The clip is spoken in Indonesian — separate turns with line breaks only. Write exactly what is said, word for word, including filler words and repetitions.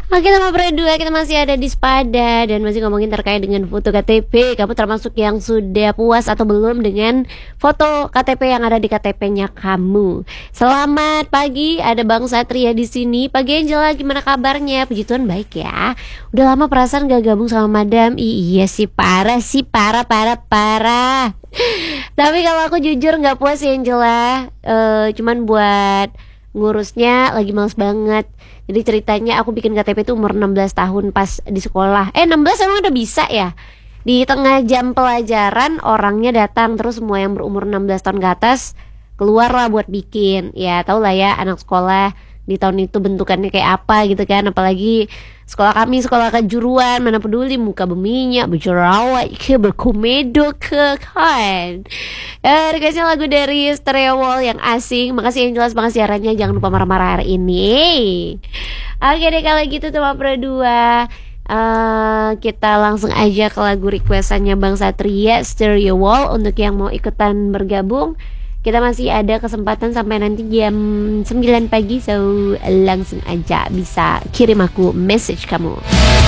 Oke, nomor berdua kita masih ada di Spada dan masih ngomongin terkait dengan foto K T P. Kamu termasuk yang sudah puas atau belum dengan foto K T P yang ada di K T P-nya kamu? Selamat pagi, ada Bang Satria di sini. Pagi Angela, gimana kabarnya? Puji Tuhan baik ya. Udah lama perasaan gak gabung sama Madam. I iya sih, parah sih, parah, parah, parah. Tapi kalau aku jujur nggak puas ya Angela. Uh, cuman buat ngurusnya lagi males banget. Jadi ceritanya aku bikin K T P itu umur enam belas tahun pas di sekolah. Eh enam belas emang udah bisa ya? Di tengah jam pelajaran orangnya datang, terus semua yang berumur enam belas tahun ke atas keluar lah buat bikin. Ya tau lah ya anak sekolah di tahun itu bentukannya kayak apa gitu kan. Apalagi sekolah kami sekolah kejuruan, mana peduli muka berminyak, berjerawat ke, berkomedo ke kan. Eh, requestnya lagu dari Stereo Wall yang asing. Makasih yang jelas, makasih siarannya. Jangan lupa marah-marah hari ini. Oke deh kalau gitu teman berdua. Uh, kita langsung aja ke lagu requestannya Bang Satria, Stereo Wall. Untuk yang mau ikutan bergabung, kita masih ada kesempatan sampai nanti jam sembilan pagi. So langsung aja bisa kirim aku message kamu.